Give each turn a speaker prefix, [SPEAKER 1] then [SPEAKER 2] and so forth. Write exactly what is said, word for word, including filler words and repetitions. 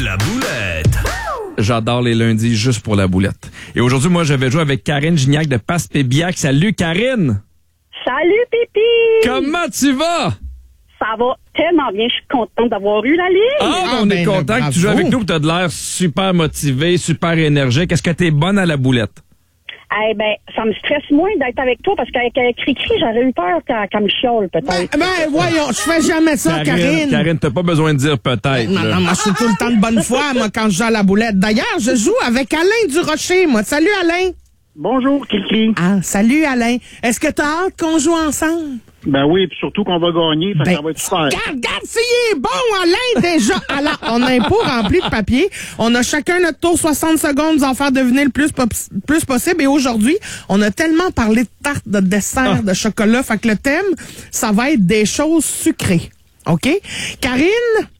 [SPEAKER 1] la boulette.
[SPEAKER 2] J'adore les lundis juste pour la boulette. Et aujourd'hui, moi, je vais jouer avec Karine Gignac de Passepébiac. Salut, Karine!
[SPEAKER 3] Salut, Pipi!
[SPEAKER 2] Comment tu vas?
[SPEAKER 3] Ça va tellement bien, je suis contente d'avoir eu la ligne.
[SPEAKER 2] Ah,
[SPEAKER 4] Ah,
[SPEAKER 2] on
[SPEAKER 4] ben,
[SPEAKER 2] est content
[SPEAKER 4] bravo.
[SPEAKER 2] que tu joues avec nous. Tu as de l'air super motivé, super énergique. Est-ce que tu es bonne à la boulette?
[SPEAKER 3] Eh ben, ça me stresse moins d'être avec toi parce qu'avec euh, Cricri, j'aurais eu peur qu'elle qu'elle me chiole, peut-être.
[SPEAKER 4] Ben, ben, voyons, je fais jamais ça, Karine.
[SPEAKER 2] Karine, t'as pas besoin de dire peut-être.
[SPEAKER 4] Non,
[SPEAKER 2] là.
[SPEAKER 4] non, moi, je suis tout le temps de bonne foi, moi, quand je joue à la boulette. D'ailleurs, je joue avec Alain Durocher, moi. Salut, Alain.
[SPEAKER 5] Bonjour, Cricri.
[SPEAKER 4] Ah, salut, Alain. Est-ce que t'as hâte qu'on joue ensemble?
[SPEAKER 5] Ben oui, puis surtout qu'on va gagner, fait que
[SPEAKER 4] Ben,
[SPEAKER 5] ça va être super.
[SPEAKER 4] Regarde, regarde, c'est bon, Alain, déjà. Alors, on a un pot rempli de papier. On a chacun notre tour, soixante secondes, nous en faire deviner le plus, po- plus possible. Et aujourd'hui, on a tellement parlé de tarte, de dessert,
[SPEAKER 2] Ah.
[SPEAKER 4] de chocolat. Fait que le thème, ça va être des choses sucrées. OK? Karine,